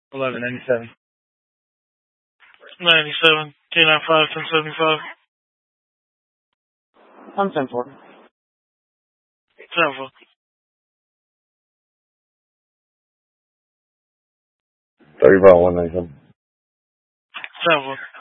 1197. 97, 295, 1075. I'm 10-4. 10-4. 35, 197. 10-4.